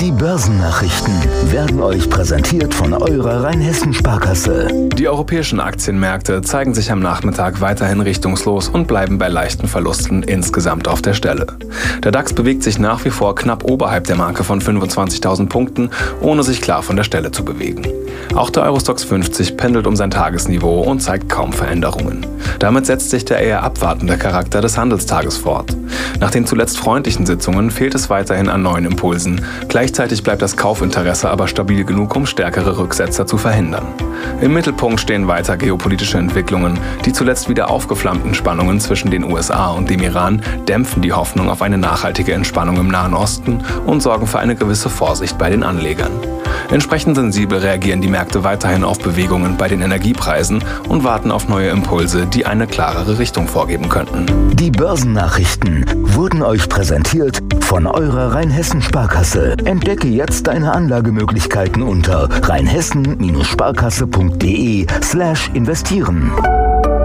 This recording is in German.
Die Börsennachrichten werden euch präsentiert von eurer Rheinhessen-Sparkasse. Die europäischen Aktienmärkte zeigen sich am Nachmittag weiterhin richtungslos und bleiben bei leichten Verlusten insgesamt auf der Stelle. Der DAX bewegt sich nach wie vor knapp oberhalb der Marke von 25.000 Punkten, ohne sich klar von der Stelle zu bewegen. Auch der Eurostoxx 50 pendelt um sein Tagesniveau und zeigt kaum Veränderungen. Damit setzt sich der eher abwartende Charakter des Handelstages fort. Nach den zuletzt freundlichen Sitzungen fehlt es weiterhin an neuen Impulsen. Gleichzeitig bleibt das Kaufinteresse aber stabil genug, um stärkere Rücksetzer zu verhindern. Im Mittelpunkt stehen weiter geopolitische Entwicklungen. Die zuletzt wieder aufgeflammten Spannungen zwischen den USA und dem Iran dämpfen die Hoffnung auf eine nachhaltige Entspannung im Nahen Osten und sorgen für eine gewisse Vorsicht bei den Anlegern. Entsprechend sensibel reagieren die Märkte weiterhin auf Bewegungen bei den Energiepreisen und warten auf neue Impulse, die eine klarere Richtung vorgeben könnten. Die Börsennachrichten wurden euch präsentiert von eurer Rheinhessen-Sparkasse. Entdecke jetzt deine Anlagemöglichkeiten unter rheinhessen-sparkasse.de/investieren.